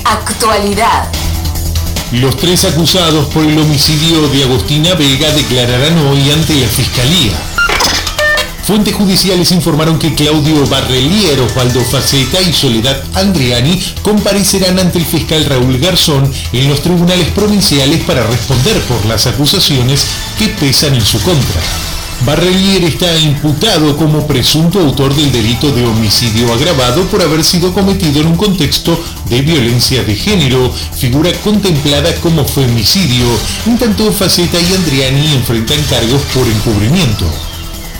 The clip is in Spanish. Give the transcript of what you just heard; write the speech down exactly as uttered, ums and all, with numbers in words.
Actualidad. Los tres acusados por el homicidio de Agostina Vega declararán hoy ante la Fiscalía. Fuentes judiciales informaron que Claudio Barrelier, Osvaldo Faceta y Soledad Andriani comparecerán ante el fiscal Raúl Garzón en los tribunales provinciales para responder por las acusaciones que pesan en su contra. Barrelier está imputado como presunto autor del delito de homicidio agravado por haber sido cometido en un contexto de violencia de género, figura contemplada como femicidio, en tanto Faceta y Andriani enfrentan cargos por encubrimiento.